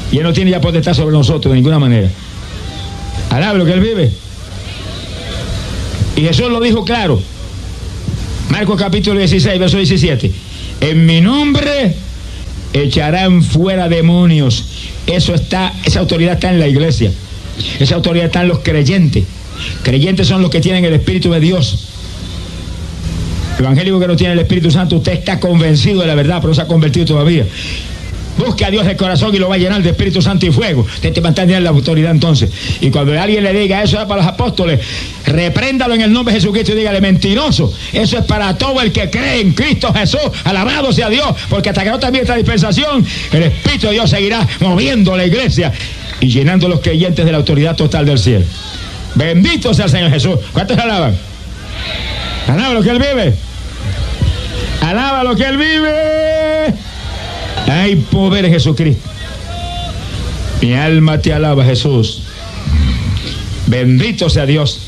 Y Él no tiene ya potestad sobre nosotros de ninguna manera. Alaba lo que Él vive. Y Jesús lo dijo claro. Marcos capítulo 16, verso 17. En mi nombre echarán fuera demonios. Esa autoridad está en la iglesia. Esa autoridad está en los creyentes. Creyentes son los que tienen el Espíritu de Dios. El evangélico que no tiene el Espíritu Santo, usted está convencido de la verdad, pero no se ha convertido todavía. Busque a Dios de corazón y lo va a llenar de Espíritu Santo y fuego. Usted te va a tener la autoridad entonces. Y cuando alguien le diga eso es para los apóstoles, repréndalo en el nombre de Jesucristo y dígale: mentiroso. Eso es para todo el que cree en Cristo Jesús. Alabado sea Dios, porque hasta que no termine esta dispensación, el Espíritu de Dios seguirá moviendo la iglesia y llenando a los creyentes de la autoridad total del cielo. Bendito sea el Señor Jesús. ¿Cuántos alaban? Alaba lo que Él vive. Alaba lo que Él vive. Hay poder en Jesucristo. Mi alma te alaba, Jesús. Bendito sea Dios.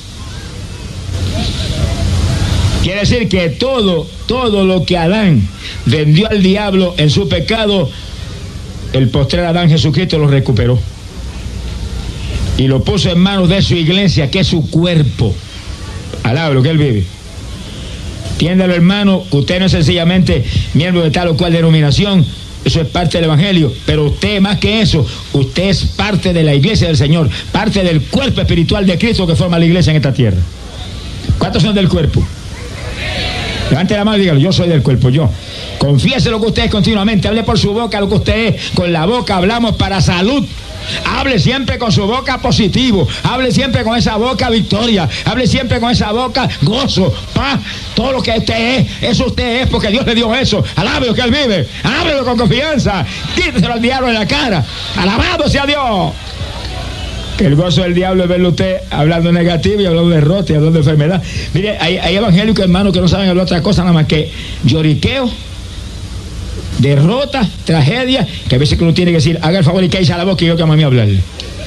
Quiere decir que todo lo que Adán vendió al diablo en su pecado, el postrer Adán Jesucristo lo recuperó y lo puso en manos de su iglesia, que es su cuerpo. Alaba lo que Él vive. Entiéndalo, hermano, que usted no es sencillamente miembro de tal o cual denominación. Eso es parte del evangelio, pero usted, más que eso, usted es parte de la iglesia del Señor, parte del cuerpo espiritual de Cristo que forma la iglesia en esta tierra. ¿Cuántos son del cuerpo? Levante la mano y dígalo: yo soy del cuerpo, yo. Confiese lo que usted es continuamente, hable por su boca lo que usted es. Con la boca hablamos para salud. Hable siempre con su boca positivo, hable siempre con esa boca victoria, hable siempre con esa boca gozo, paz. Todo lo que usted es, eso usted es porque Dios le dio eso. Alábelo que Él vive, alábelo con confianza, quíteselo al diablo en la cara. Alabado sea Dios. Que el gozo del diablo es verlo usted hablando negativo y hablando de derrota y hablando de enfermedad. Mire, hay evangélicos, hermanos, que no saben hablar otra cosa nada más que lloriqueo, derrota, tragedia, que a veces que uno tiene que decir: haga el favor y cállese a la boca y yo llamo a mí a hablarle.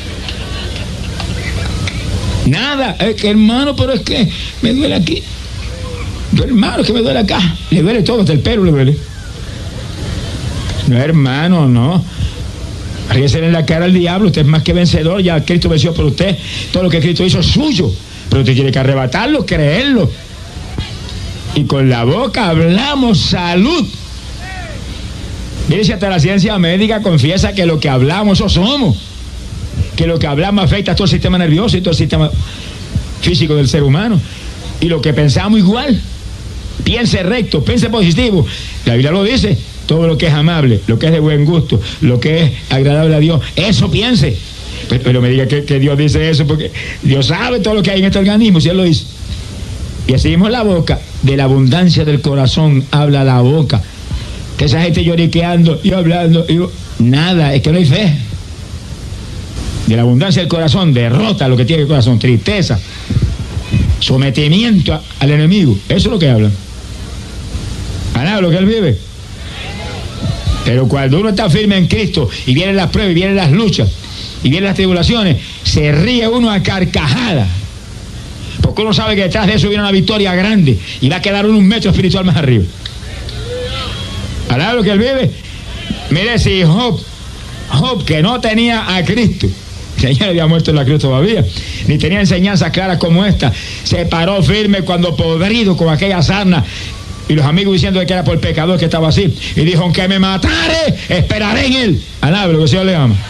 Nada, es que hermano, pero es que me duele aquí. Hermano, es que me duele acá. Le duele todo, hasta el pelo le duele. No, hermano, no. Ríese en la cara al diablo, usted es más que vencedor, ya Cristo venció por usted. Todo lo que Cristo hizo es suyo, pero usted tiene que arrebatarlo, creerlo. Y con la boca hablamos salud. Mire, si hasta la ciencia médica confiesa que lo que hablamos, eso somos. Que lo que hablamos afecta a todo el sistema nervioso y todo el sistema físico del ser humano. Y lo que pensamos igual. Piense recto, piense positivo. La Biblia lo dice: todo lo que es amable, lo que es de buen gusto, lo que es agradable a Dios, eso piense. Pero me diga que Dios dice eso, porque Dios sabe todo lo que hay en este organismo, si Él lo dice. Y así mismo la boca, de la abundancia del corazón habla la boca. Que esa gente lloriqueando y hablando, nada, es que no hay fe. De la abundancia del corazón, derrota lo que tiene el corazón, tristeza, sometimiento al enemigo. Eso es lo que hablan. Alaba lo que Él vive. Pero cuando uno está firme en Cristo y vienen las pruebas y vienen las luchas y vienen las tribulaciones, se ríe uno a carcajadas, porque uno sabe que detrás de eso viene una victoria grande y va a quedar uno un metro espiritual más arriba. Alaba lo que Él vive. Mire, si Job, que no tenía a Cristo, que ya había muerto en la cruz todavía, ni tenía enseñanzas claras como esta, se paró firme cuando podrido con aquella sarna, y los amigos diciendo que era por el pecador que estaba así, y dijo: aunque me matare, esperaré en Él. Alaba lo que el Señor le ama.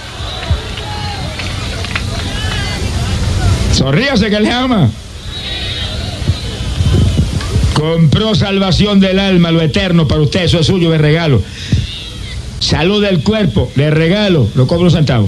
Sonríase que le ama. Compró salvación del alma, lo eterno para usted, eso es suyo de regalo. Salud del cuerpo, de regalo, lo cobro un centavo.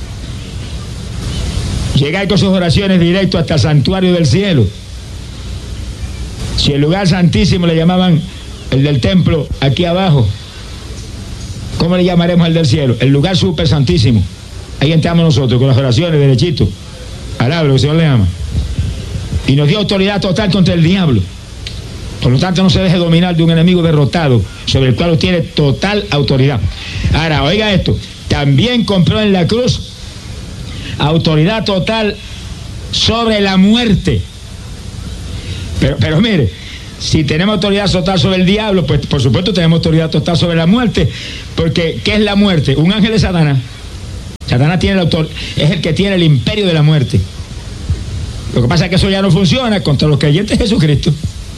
Llegar con sus oraciones directo hasta el santuario del cielo. Si el lugar santísimo le llamaban el del templo aquí abajo, ¿cómo le llamaremos el del cielo? El lugar súper santísimo. Ahí entramos nosotros con las oraciones derechito. Alaba lo que el Señor le ama. Y nos dio autoridad total contra el diablo. Por lo tanto, no se deje dominar de un enemigo derrotado, sobre el cual tiene total autoridad. Ahora, oiga esto: también compró en la cruz autoridad total sobre la muerte. Pero mire, si tenemos autoridad total sobre el diablo, pues por supuesto tenemos autoridad total sobre la muerte, porque ¿qué es la muerte? Un ángel de Satanás. Satanás tiene es el que tiene el imperio de la muerte. Lo que pasa es que eso ya no funciona contra los creyentes de Jesucristo.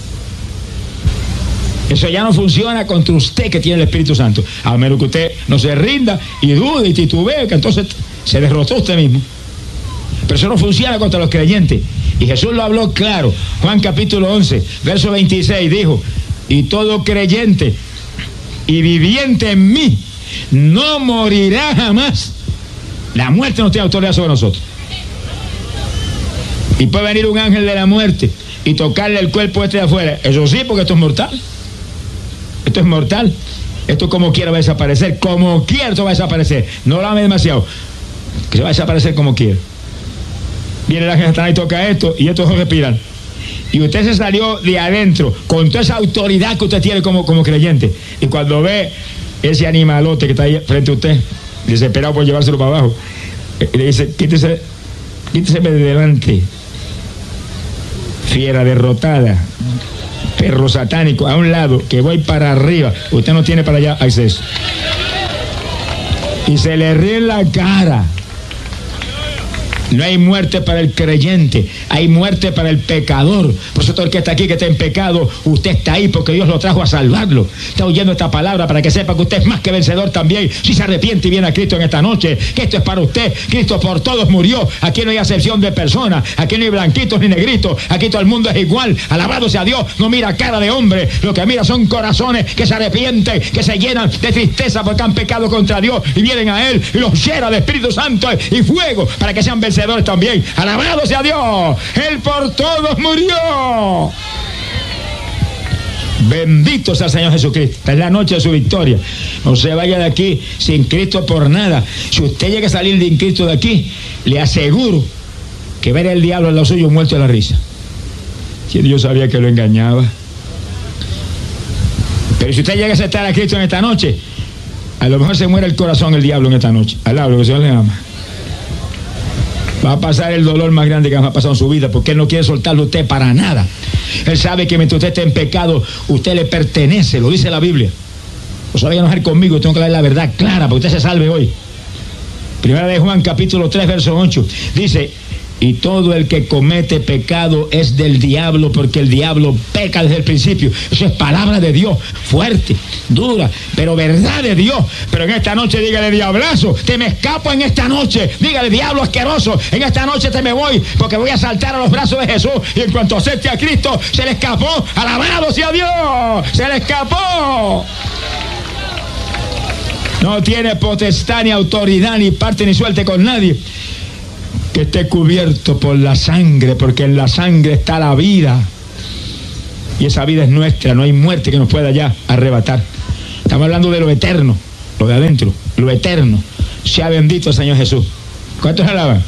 Eso ya no funciona contra usted que tiene el Espíritu Santo. A menos que usted no se rinda y dude y titubee, que entonces se derrotó usted mismo. Pero eso no funciona contra los creyentes. Y Jesús lo habló claro. Juan capítulo 11, verso 26, dijo: y todo creyente y viviente en mí no morirá jamás. La muerte no tiene autoridad sobre nosotros. Y puede venir un ángel de la muerte y tocarle el cuerpo este de afuera. Eso sí, porque esto es mortal. Esto es mortal. Esto como quiera va a desaparecer. Como quiera esto va a desaparecer. No lo ame demasiado. Que se va a desaparecer como quiera. Viene el ángel de Satanás y toca esto y estos ojos respiran. Y usted se salió de adentro con toda esa autoridad que usted tiene como creyente. Y cuando ve ese animalote que está ahí frente a usted, desesperado por llevárselo para abajo, le dice: quítese de delante, fiera derrotada, perro satánico, a un lado, que voy para arriba. Usted no tiene para allá acceso. Y se le ríe en la cara. No hay muerte para el creyente, hay muerte para el pecador. Por eso todo el que está aquí, que está en pecado, usted está ahí porque Dios lo trajo a salvarlo. Está oyendo esta palabra para que sepa que usted es más que vencedor también, si se arrepiente y viene a Cristo en esta noche, que esto es para usted. Cristo por todos murió. Aquí no hay acepción de personas, aquí no hay blanquitos ni negritos, aquí todo el mundo es igual. Alabado sea Dios. No mira cara de hombre, lo que mira son corazones que se arrepienten, que se llenan de tristeza porque han pecado contra Dios y vienen a Él y los llena de Espíritu Santo y fuego para que sean vencedores también. Alabado sea Dios. Él por todos murió. Bendito sea el Señor Jesucristo. Esta es la noche de su victoria. No se vaya de aquí sin Cristo por nada. Si usted llega a salir de Cristo de aquí, le aseguro que ver el diablo en los suyos muerto de la risa. Si Dios sabía que lo engañaba. Pero si usted llega a aceptar a Cristo en esta noche, a lo mejor se muere el corazón el diablo en esta noche. Alabado, que el Señor le ama. Va a pasar el dolor más grande que ha pasado en su vida, porque Él no quiere soltarlo a usted para nada. Él sabe que mientras usted esté en pecado, usted le pertenece, lo dice la Biblia. No se vaya a enojar conmigo, tengo que dar la verdad clara para que usted se salve hoy. Primera de Juan, capítulo 3, verso 8, dice: y todo el que comete pecado es del diablo, porque el diablo peca desde el principio. Eso es palabra de Dios, fuerte, dura, pero verdad de Dios. Pero en esta noche dígale: diablazo, te me escapo en esta noche. Dígale: diablo asqueroso, en esta noche te me voy, porque voy a saltar a los brazos de Jesús. Y en cuanto acepte a Cristo, se le escapó. Alabado sea Dios, se le escapó. No tiene potestad ni autoridad, ni parte ni suerte con nadie que esté cubierto por la sangre, porque en la sangre está la vida. Y esa vida es nuestra, no hay muerte que nos pueda ya arrebatar. Estamos hablando de lo eterno, lo de adentro, lo eterno. Sea bendito el Señor Jesús. ¿Cuántos alaban?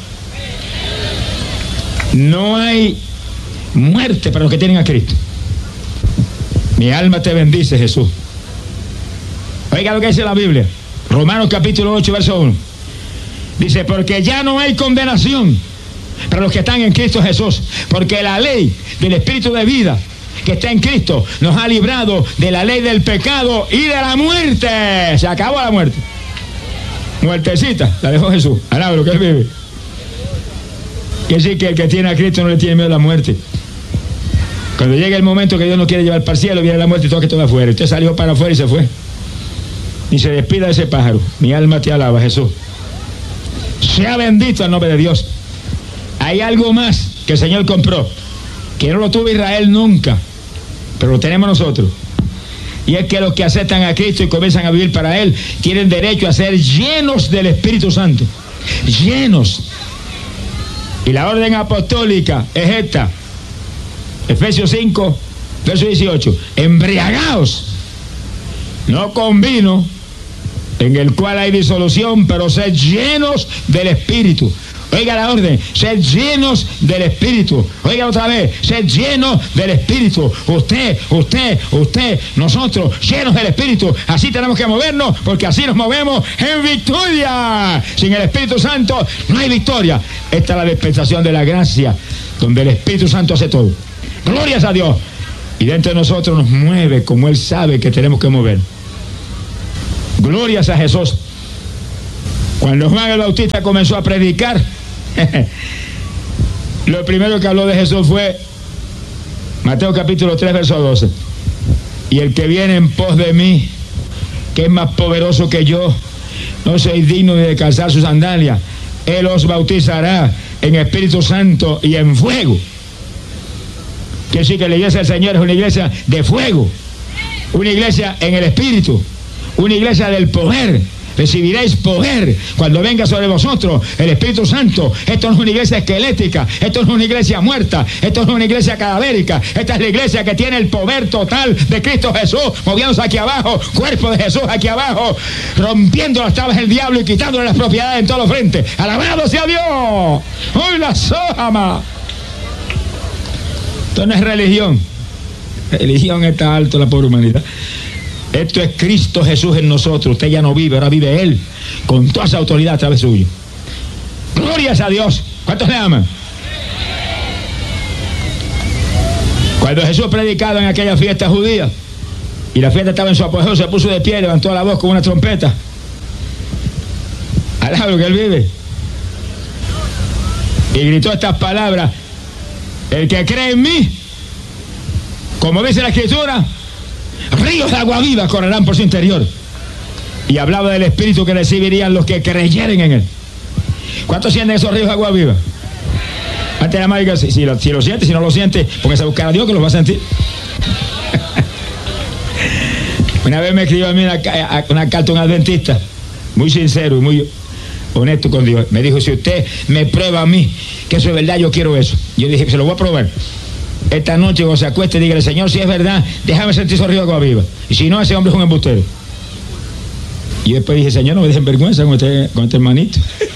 No hay muerte para los que tienen a Cristo. Mi alma te bendice, Jesús. Oiga lo que dice la Biblia. Romanos capítulo 8, verso 1. Dice: porque ya no hay condenación para los que están en Cristo Jesús, porque la ley del Espíritu de vida que está en Cristo nos ha librado de la ley del pecado y de la muerte. Se acabó la muerte. Muertecita, la dejó Jesús. Alaba lo que Él vive. Quiere decir que el que tiene a Cristo no le tiene miedo a la muerte. Cuando llega el momento que Dios nos quiere llevar para el cielo, viene la muerte y toca todo afuera. Usted salió para afuera y se fue. Y se despida de ese pájaro. Mi alma te alaba, Jesús. Sea bendito el nombre de Dios. Hay algo más que el Señor compró, que no lo tuvo Israel nunca, pero lo tenemos nosotros. Y es que los que aceptan a Cristo y comienzan a vivir para Él, tienen derecho a ser llenos del Espíritu Santo. Llenos. Y la orden apostólica es esta. Efesios 5, verso 18. Embriagaos, no con vino, en el cual hay disolución, pero sed llenos del Espíritu. Oiga la orden: sed llenos del Espíritu. Oiga otra vez: sed llenos del Espíritu. Usted, nosotros, llenos del Espíritu. Así tenemos que movernos, porque así nos movemos en victoria. Sin el Espíritu Santo no hay victoria. Esta es la dispensación de la gracia, donde el Espíritu Santo hace todo. Glorias a Dios. Y dentro de nosotros nos mueve como Él sabe que tenemos que mover. Glorias a Jesús. Cuando Juan el Bautista comenzó a predicar, lo primero que habló de Jesús fue Mateo capítulo 3, verso 12. Y el que viene en pos de mí, que es más poderoso que yo, no soy digno ni de calzar sus sandalias. Él os bautizará en Espíritu Santo y en fuego. Quiere decir que la iglesia del Señor es una iglesia de fuego, una iglesia en el Espíritu, una iglesia del poder. Recibiréis poder cuando venga sobre vosotros el Espíritu Santo. Esto no es una iglesia esquelética, esto no es una iglesia muerta, esto no es una iglesia cadavérica. Esta es la iglesia que tiene el poder total de Cristo Jesús, moviéndose aquí abajo, cuerpo de Jesús aquí abajo, rompiendo las trabas del diablo y quitándole las propiedades en todos los frentes. ¡Alabado sea Dios! ¡Hoy la sojama! Esto no es religión. Religión está alto la pobre humanidad. Esto es Cristo Jesús en nosotros. Usted ya no vive, ahora vive Él con toda esa autoridad a través suyo. Glorias a Dios. ¿Cuántos le aman? Cuando Jesús predicaba en aquella fiesta judía y la fiesta estaba en su apogeo, se puso de pie, levantó la voz con una trompeta. Alaba lo que Él vive. Y gritó estas palabras: el que cree en mí, como dice la Escritura, ríos de agua viva correrán por su interior. Y hablaba del Espíritu que recibirían los que creyeren en Él. ¿Cuántos sienten esos ríos de agua viva? Antes de la mágica, si lo siente, si no lo siente, póngase a buscar a Dios que lo va a sentir. Una vez me escribió a mí una carta un adventista, muy sincero y muy honesto con Dios. Me dijo: si usted me prueba a mí que eso es verdad, yo quiero eso. Yo dije: se lo voy a probar. Esta noche cuando se acueste, dígale: Señor, si es verdad, déjame sentir esos ríos de agua viva. Y si no, ese hombre es un embustero. Y después dije: Señor, no me dejen vergüenza con este hermanito.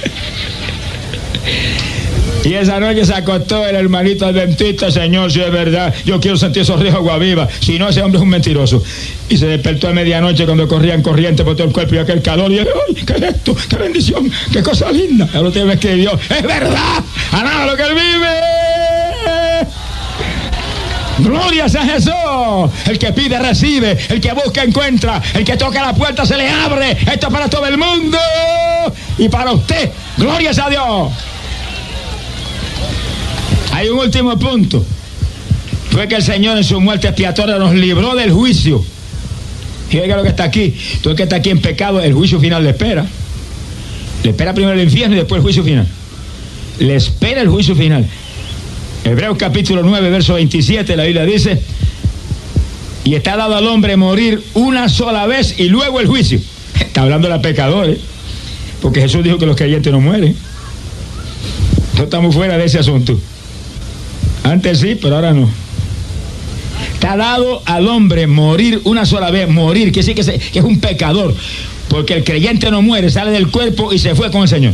Y esa noche se acostó el hermanito adventista: Señor, si es verdad, yo quiero sentir esos ríos de agua viva. Si no, ese hombre es un mentiroso. Y se despertó a medianoche cuando corrían corriente por todo el cuerpo y aquel calor. Y dije: ¡ay, qué es esto! ¡Qué bendición! ¡Qué cosa linda! El otro día me escribió: ¡es verdad! ¡A nada lo que Él vive! ¡Glorias a Jesús! El que pide recibe, el que busca encuentra, el que toca la puerta se le abre. Esto es para todo el mundo y para usted. ¡Glorias a Dios! Hay un último punto. Fue que el Señor en su muerte expiatoria nos libró del juicio. Fíjate lo que está aquí. Todo el que está aquí en pecado, el juicio final le espera. Le espera primero el infierno y después el juicio final. Le espera el juicio final. Hebreos capítulo 9, verso 27, la Biblia dice: y está dado al hombre morir una sola vez y luego el juicio. Está hablando de los pecadores, porque Jesús dijo que los creyentes no mueren. No estamos fuera de ese asunto. Antes sí, pero ahora no. Está dado al hombre morir una sola vez. Morir, que sí que es un pecador, porque el creyente no muere, sale del cuerpo y se fue con el Señor.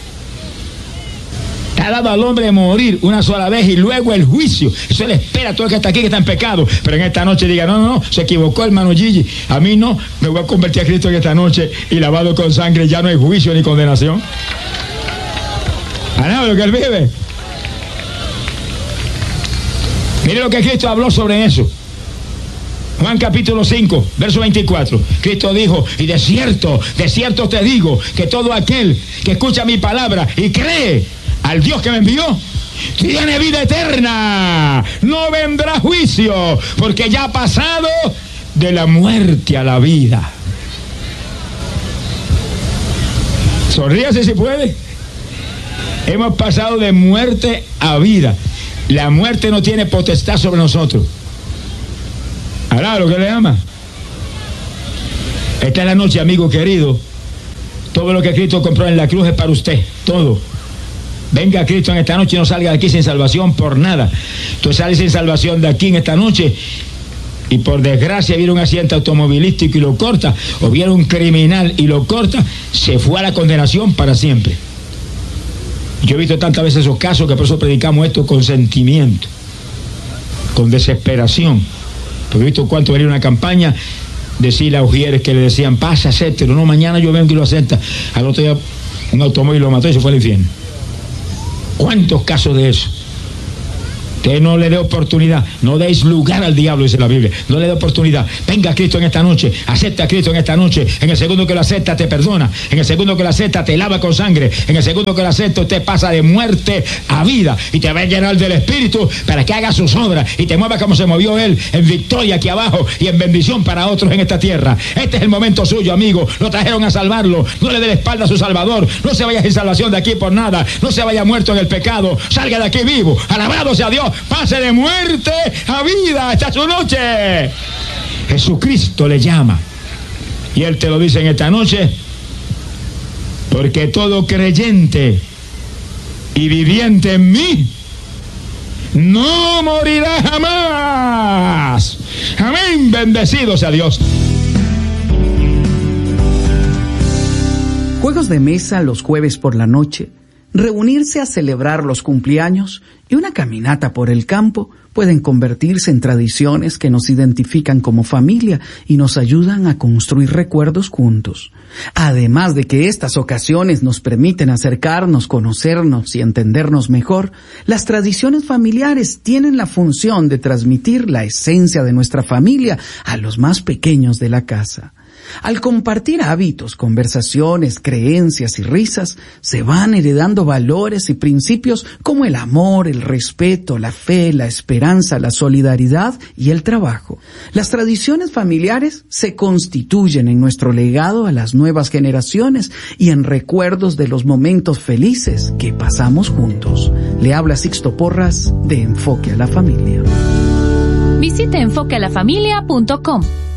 Está dado al hombre morir una sola vez y luego el juicio. Eso le espera a todo el que está aquí, que está en pecado. Pero en esta noche diga: no, se equivocó hermano Gigi. A mí no, me voy a convertir a Cristo en esta noche y lavado con sangre, ya no hay juicio ni condenación. ¿A nada lo que Él vive? Mire lo que Cristo habló sobre eso. Juan capítulo 5, verso 24. Cristo dijo: y de cierto te digo, que todo aquel que escucha mi palabra y cree al Dios que me envió, tiene vida eterna, no vendrá juicio, porque ya ha pasado de la muerte a la vida. Sonríase si puede. Hemos pasado de muerte a vida. La muerte no tiene potestad sobre nosotros. Hará lo que le ama. Esta es la noche, amigo querido. Todo lo que Cristo compró en la cruz es para usted, todo. Venga a Cristo en esta noche y no salga de aquí sin salvación por nada. Tú sales sin salvación de aquí en esta noche y por desgracia viene un accidente automovilístico y lo corta, o viene un criminal y lo corta, se fue a la condenación para siempre. Yo he visto tantas veces esos casos que por eso predicamos esto con sentimiento, con desesperación. Porque he visto cuánto venía una campaña, decirle a Ujieres que le decían: pasa, acéptelo, no, mañana yo vengo y lo acepta. Al otro día un automóvil lo mató y se fue al infierno. ¿Cuántos casos de eso? Usted no le dé oportunidad, no deis lugar al diablo, dice la Biblia. No le dé oportunidad. Venga a Cristo en esta noche, acepta a Cristo en esta noche. En el segundo que lo acepta, te perdona. En el segundo que lo acepta, te lava con sangre. En el segundo que lo acepta, usted pasa de muerte a vida y te va a llenar del Espíritu para que haga sus obras y te mueva como se movió Él, en victoria aquí abajo y en bendición para otros en esta tierra. Este es el momento suyo, amigo. Lo trajeron a salvarlo. No le dé la espalda a su Salvador. No se vaya sin salvación de aquí por nada. No se vaya muerto en el pecado. Salga de aquí vivo. Alabado sea Dios. Pase de muerte a vida. Esta es su noche. Jesucristo le llama. Y Él te lo dice en esta noche. Porque todo creyente y viviente en mí no morirá jamás. Amén. Bendecido sea Dios. Juegos de mesa los jueves por la noche, reunirse a celebrar los cumpleaños y una caminata por el campo pueden convertirse en tradiciones que nos identifican como familia y nos ayudan a construir recuerdos juntos. Además de que estas ocasiones nos permiten acercarnos, conocernos y entendernos mejor, las tradiciones familiares tienen la función de transmitir la esencia de nuestra familia a los más pequeños de la casa. Al compartir hábitos, conversaciones, creencias y risas, se van heredando valores y principios como el amor, el respeto, la fe, la esperanza, la solidaridad y el trabajo. Las tradiciones familiares se constituyen en nuestro legado a las nuevas generaciones y en recuerdos de los momentos felices que pasamos juntos. Le habla Sixto Porras de Enfoque a la Familia. Visite enfoquealafamilia.com.